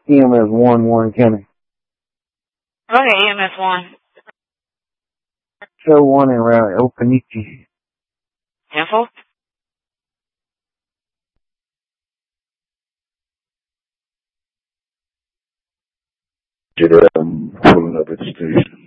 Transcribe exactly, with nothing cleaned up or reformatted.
E M S one, Warren County. Okay, E M S one. Show one in Route El Peniche. Info? Get up, I'm pulling up at the station.